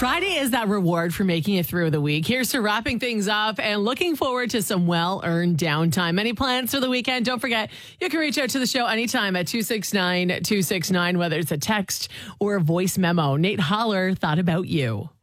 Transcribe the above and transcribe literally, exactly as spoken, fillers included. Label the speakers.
Speaker 1: Friday is that reward for making it through the week. Here's to wrapping things up and looking forward to some well-earned downtime. Any plans for the weekend? Don't forget, you can reach out to the show anytime at two six nine, two six nine, whether it's a text or a voice memo. Nate Holler thought about you.